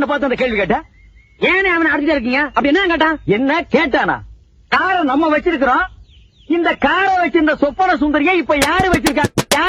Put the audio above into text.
பார்த்து அந்த கேள்வி கேட்ட? ஏனே அவனை அடிச்சுட்டே இருக்கீங்க? அப்படி என்ன கேட்டான்? என்ன கேட்டானா? காரை நம்ம வச்சிருக்கிறோம். இந்த காரை வச்சிருந்த சொப்பன சுந்தரியை இப்ப யாரு வச்சிருக்கா?